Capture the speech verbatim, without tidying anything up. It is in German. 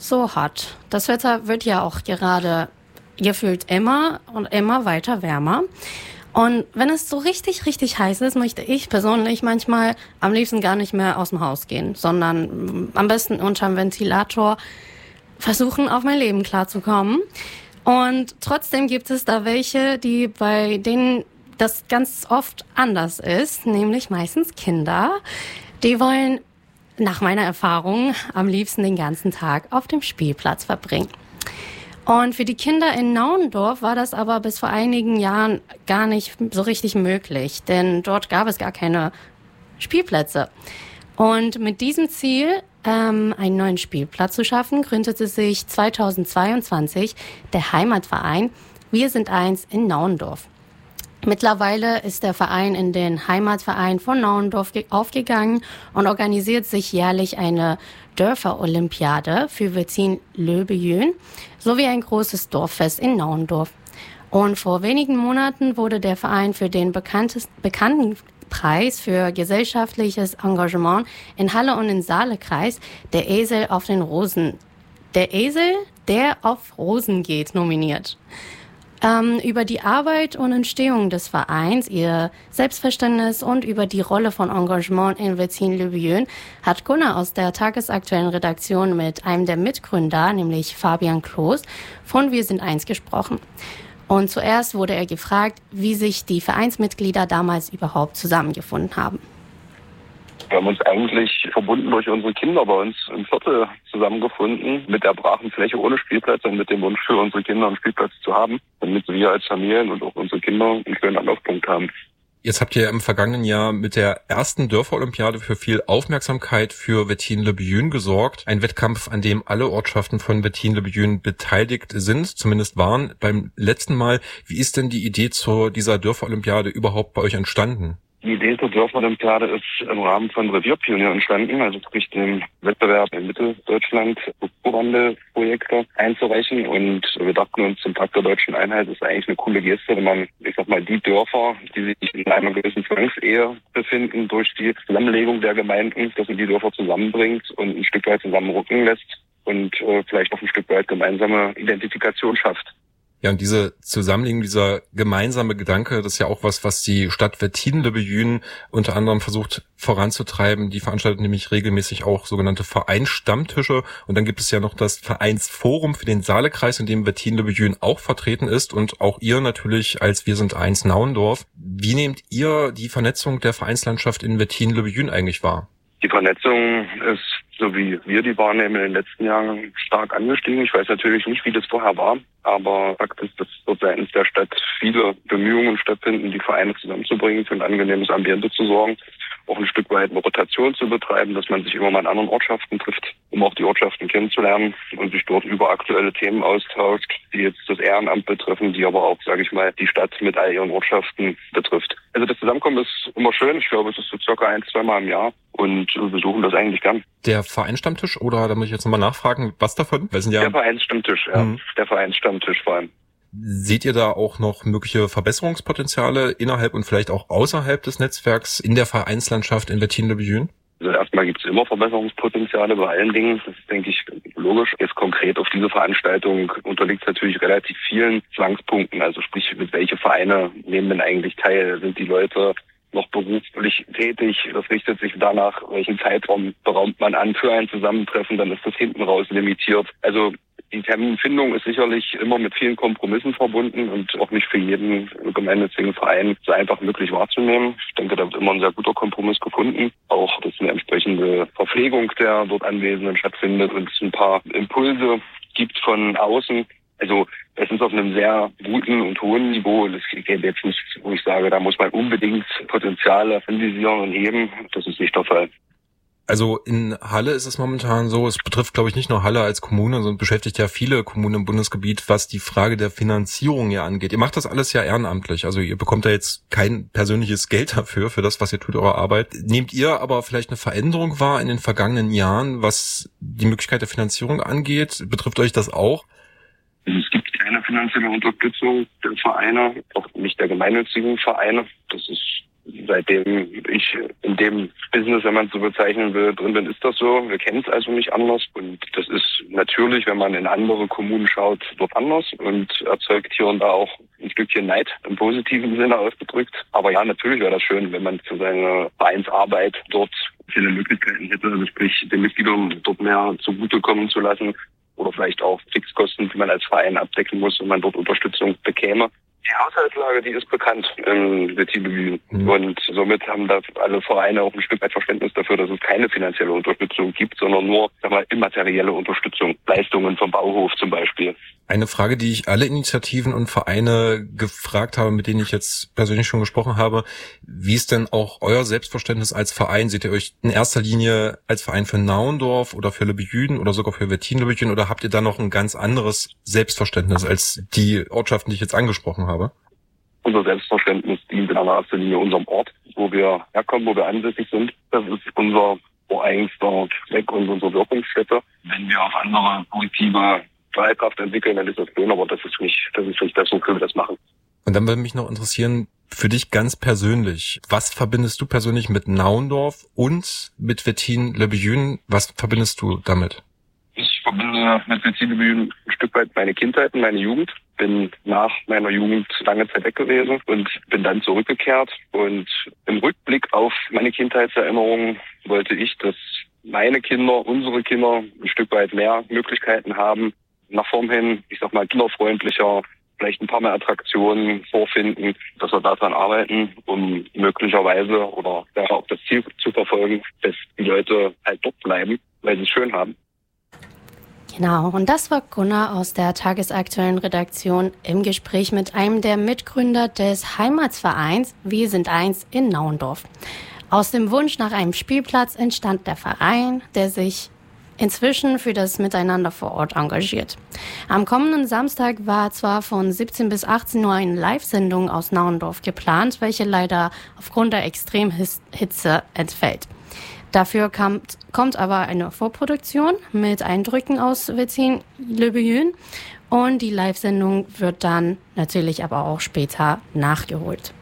so hot. Das Wetter wird ja auch gerade gefühlt immer und immer weiter wärmer. Und wenn es so richtig, richtig heiß ist, möchte ich persönlich manchmal am liebsten gar nicht mehr aus dem Haus gehen, sondern am besten unterm Ventilator versuchen, auf mein Leben klarzukommen. Und trotzdem gibt es da welche, die bei denen das ganz oft anders ist, nämlich meistens Kinder. Die wollen nach meiner Erfahrung am liebsten den ganzen Tag auf dem Spielplatz verbringen. Und für die Kinder in Naundorf war das aber bis vor einigen Jahren gar nicht so richtig möglich, denn dort gab es gar keine Spielplätze. Und mit diesem Ziel, ähm, einen neuen Spielplatz zu schaffen, gründete sich zweitausendzweiundzwanzig der Heimatverein Wir sind eins in Naundorf. Mittlerweile ist der Verein in den Heimatverein von Naundorf aufgegangen und organisiert sich jährlich eine Dörfer-Olympiade für Wettin-Löbejün sowie ein großes Dorffest in Naundorf. Und vor wenigen Monaten wurde der Verein für den bekannten Preis für gesellschaftliches Engagement in Halle und in Saale-Kreis, der Esel auf den Rosen, der Esel, der auf Rosen geht, nominiert. Ähm, über die Arbeit und Entstehung des Vereins, ihr Selbstverständnis und über die Rolle von Engagement in Wettin-Löbejün hat Gunnar aus der tagesaktuellen Redaktion mit einem der Mitgründer, nämlich Fabian Kloß, von Wir sind eins gesprochen. Und zuerst wurde er gefragt, wie sich die Vereinsmitglieder damals überhaupt zusammengefunden haben. Wir haben uns eigentlich verbunden durch unsere Kinder bei uns im Viertel zusammengefunden, mit der brachen Fläche ohne Spielplatz und mit dem Wunsch für unsere Kinder einen Spielplatz zu haben, damit wir als Familien und auch unsere Kinder einen schönen Anlaufpunkt haben. Jetzt habt ihr im vergangenen Jahr mit der ersten Dörfer-Olympiade für viel Aufmerksamkeit für Wettin-Löbejün gesorgt. Ein Wettkampf, an dem alle Ortschaften von Wettin-Löbejün beteiligt sind, zumindest waren beim letzten Mal. Wie ist denn die Idee zu dieser Dörfer-Olympiade überhaupt bei euch entstanden? Die Idee zur Dörfer-Olympiade ist im Rahmen von Revierpionier entstanden, also sprich dem Wettbewerb in Mitteldeutschland Strukturwandelprojekte einzureichen. Und wir dachten uns, zum Tag der deutschen Einheit ist eigentlich eine coole Geste, wenn man, ich sag mal, die Dörfer, die sich in einer gewissen Zwangsehe befinden, durch die Zusammenlegung der Gemeinden, dass man die Dörfer zusammenbringt und ein Stück weit zusammenrücken lässt und äh, vielleicht auch ein Stück weit gemeinsame Identifikation schafft. Ja, und diese Zusammenlegung, dieser gemeinsame Gedanke, das ist ja auch was, was die Stadt Wettin-Löbejün unter anderem versucht voranzutreiben. Die veranstaltet nämlich regelmäßig auch sogenannte Vereinsstammtische. Und dann gibt es ja noch das Vereinsforum für den Saale-Kreis, in dem Wettin-Löbejün auch vertreten ist und auch ihr natürlich als Wir sind eins Naundorf. Wie nehmt ihr die Vernetzung der Vereinslandschaft in Wettin-Löbejün eigentlich wahr? Die Vernetzung ist, so wie wir die wahrnehmen, in den letzten Jahren stark angestiegen. Ich weiß natürlich nicht, wie das vorher war, aber Fakt ist, dass dort seitens der Stadt viele Bemühungen stattfinden, die Vereine zusammenzubringen, für ein angenehmes Ambiente zu sorgen, auch ein Stück weit eine Rotation zu betreiben, dass man sich immer mal in anderen Ortschaften trifft, um auch die Ortschaften kennenzulernen und sich dort über aktuelle Themen austauscht, die jetzt das Ehrenamt betreffen, die aber auch, sage ich mal, die Stadt mit all ihren Ortschaften betrifft. Also das Zusammenkommen ist immer schön. Ich glaube, es ist so circa ein, zweimal im Jahr und wir besuchen das eigentlich gern. Der Vereinsstammtisch, oder da muss ich jetzt nochmal nachfragen, was davon? Wir sind ja der Vereinsstammtisch, ja. Mhm. Der Vereinsstammtisch vor allem. Seht ihr da auch noch mögliche Verbesserungspotenziale innerhalb und vielleicht auch außerhalb des Netzwerks in der Vereinslandschaft in Wettin-Löbejün? Also erstmal gibt es immer Verbesserungspotenziale bei allen Dingen. Das ist, denke ich, logisch. Jetzt konkret auf diese Veranstaltung unterliegt es natürlich relativ vielen Zwangspunkten. Also sprich, mit welche Vereine nehmen denn eigentlich teil? Sind die Leute noch beruflich tätig? Das richtet sich danach, welchen Zeitraum beraumt man an für ein Zusammentreffen. Dann ist das hinten raus limitiert. Also die Terminfindung ist sicherlich immer mit vielen Kompromissen verbunden und auch nicht für jeden gemeinnützigen Verein so einfach möglich wahrzunehmen. Ich denke, da wird immer ein sehr guter Kompromiss gefunden. Auch, dass eine entsprechende Verpflegung der dort Anwesenden stattfindet und es ein paar Impulse gibt von außen. Also es ist auf einem sehr guten und hohen Niveau. Und es geht jetzt nicht, wo ich sage, da muss man unbedingt Potenziale anvisieren und heben. Das ist nicht der Fall. Also in Halle ist es momentan so, es betrifft, glaube ich, nicht nur Halle als Kommune, sondern beschäftigt ja viele Kommunen im Bundesgebiet, was die Frage der Finanzierung ja angeht. Ihr macht das alles ja ehrenamtlich, also ihr bekommt da jetzt kein persönliches Geld dafür, für das, was ihr tut, eure Arbeit. Nehmt ihr aber vielleicht eine Veränderung wahr in den vergangenen Jahren, was die Möglichkeit der Finanzierung angeht? Betrifft euch das auch? Es gibt keine finanzielle Unterstützung der Vereine, auch nicht der gemeinnützigen Vereine. Das ist Seitdem ich in dem Business, wenn man es so bezeichnen will, drin bin, ist das so. Wir kennen es also nicht anders. Und das ist natürlich, wenn man in andere Kommunen schaut, dort anders und erzeugt hier und da auch ein Stückchen Neid im positiven Sinne ausgedrückt. Aber ja, natürlich wäre das schön, wenn man für seine Vereinsarbeit dort viele Möglichkeiten hätte, also sprich den Mitgliedern dort mehr zugutekommen zu lassen oder vielleicht auch Fixkosten, die man als Verein abdecken muss, wenn man dort Unterstützung bekäme. Die Haushaltslage, die ist bekannt im Wettiner Lübejün. Mhm. Und somit haben da alle Vereine auch ein Stück weit Verständnis dafür, dass es keine finanzielle Unterstützung gibt, sondern nur, sag mal, immaterielle Unterstützung. Leistungen vom Bauhof zum Beispiel. Eine Frage, die ich alle Initiativen und Vereine gefragt habe, mit denen ich jetzt persönlich schon gesprochen habe: Wie ist denn auch euer Selbstverständnis als Verein? Seht ihr euch in erster Linie als Verein für Naundorf oder für Lübejün oder sogar für Wettiner Lübejün, oder habt ihr da noch ein ganz anderes Selbstverständnis als die Ortschaften, die ich jetzt angesprochen habe? Unser Selbstverständnis dient in erster Linie unserem Ort, wo wir herkommen, wo wir ansässig sind. Das ist unser ureigenster Zweck und unsere Wirkungsstätte. Wenn wir auf andere positive Strahlkraft entwickeln, dann ist das schön, aber das ist nicht, das ist nicht das, wofür wir das machen. Und dann würde mich noch interessieren, für dich ganz persönlich, was verbindest du persönlich mit Naundorf und mit Wettiner Lübejün? Was verbindest du damit? Ich verbinde mit Wettiner Lübejün ein Stück weit meine Kindheit und meine Jugend. Bin nach meiner Jugend lange Zeit weg gewesen und bin dann zurückgekehrt. Und im Rückblick auf meine Kindheitserinnerungen wollte ich, dass meine Kinder, unsere Kinder ein Stück weit mehr Möglichkeiten haben, nach vorn hin, ich sag mal, kinderfreundlicher, vielleicht ein paar mehr Attraktionen vorfinden, dass wir daran arbeiten, um möglicherweise oder ja, auch das Ziel zu verfolgen, dass die Leute halt dort bleiben, weil sie es schön haben. Genau, und das war Gunnar aus der tagesaktuellen Redaktion im Gespräch mit einem der Mitgründer des Heimatsvereins Wir sind eins in Naundorf. Aus dem Wunsch nach einem Spielplatz entstand der Verein, der sich inzwischen für das Miteinander vor Ort engagiert. Am kommenden Samstag war zwar von siebzehn bis achtzehn Uhr eine Live-Sendung aus Naundorf geplant, welche leider aufgrund der Extremhitze entfällt. Dafür kommt, kommt aber eine Vorproduktion mit Eindrücken aus Wettiner Lübejün und die Live-Sendung wird dann natürlich aber auch später nachgeholt.